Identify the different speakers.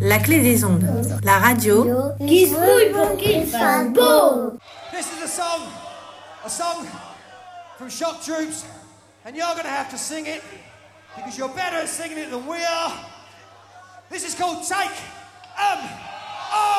Speaker 1: La clé des ondes, la radio
Speaker 2: qui se mouille pour qu'il fasse beau.
Speaker 3: This is a song from Shock Troops, and you're gonna have to sing it because you're better at singing it than we are. This is called Take 'em All.